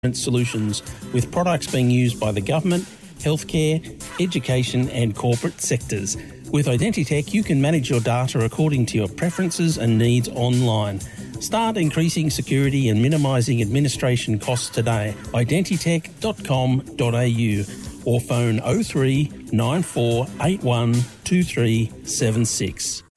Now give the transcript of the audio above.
solutions with products being used by the government, healthcare, education and corporate sectors. With Identitech, you can manage your data according to your preferences and needs online. Start increasing security and minimising administration costs today. Identitech.com.au or phone 03 9481 2376.